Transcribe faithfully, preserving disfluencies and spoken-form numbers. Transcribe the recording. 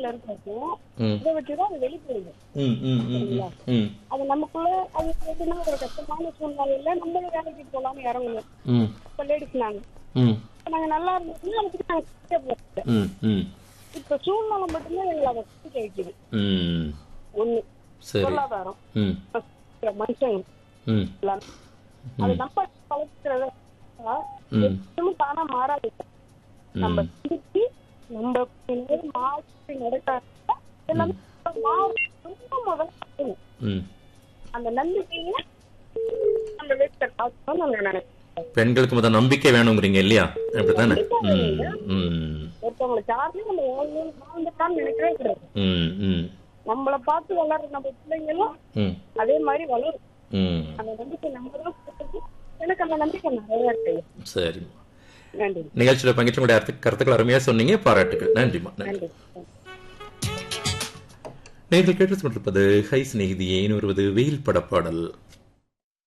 இருக்கிறதும் ம் இதை வச்சுதான் அது வெளிப்படுது. ம் ம் ம் சரிங்களா? ம் அது நமக்குள்ள அது எப்படின்னா ஒரு கஷ்டமான சூழ்நிலையில நம்மளும் வேலைக்கு போலாம்னு இறங்கணும். ம் இப்ப லேடிஸ் நாங்க ம் இப்ப நாங்க நல்லா இருந்தோம்னா அதுக்கு நாங்க கஷ்டப்பட போறோம். ம் ம் இப்ப சூழ்நிலை மட்டும்தான் எங்களை அதை சிக்க வைக்குது. ம் ஒண்ணு சரி. பொருளாதாரம், ம் மனுஷங்க ம் எல்லாமே. அது நம்ம வளர்க்கிறத ம் எப்பவும் தானா மாறாது. நம்ம ம் திருப்பி நம்ம மாற்றி நடக்காத எல்லாமே மாறும். ரொம்ப முதல்ல கத்துக்கணும். ம் அந்த நம்பிக்கைய நம்ம வீட்டுல காக்கணும்னு நான் நினைக்கிறேன். பெண்களுக்கு முதல் நம்பிக்கை வேணுங்கிறீங்க இல்லையா? அப்படித்தானே? கண்டிப்பா ம் வேணுங்க. ம் ஒருத்தவங்களுக்கு யாருமே நம்ம வாழ்ந்துட்டான்னு நினைக்கவே கூடாது. ம் ம் நம்மளை பார்த்து வளர்ற நம்ம பிள்ளைங்களும் ம் அதே மாதிரி வளரும். ம் அந்த நம்பிக்கை நம்ம தான் கொடுத்தது. எனக்கு அந்த நம்பிக்கை நிறைய இருக்கு. சரி. நன்றி நிகழ்ச்சியில் பங்கேற்ற உங்களுடைய அர்த்த கருத்துக்கள் அருமையாக சொன்னீங்க. பாராட்டுகள். நன்றிம்மா. நன்றி. நன்றி. நீங்கள் கேட்டு கொண்டிருப்பது ஹை சிநேகிதியே வருவது வெயில் பட பாடல்.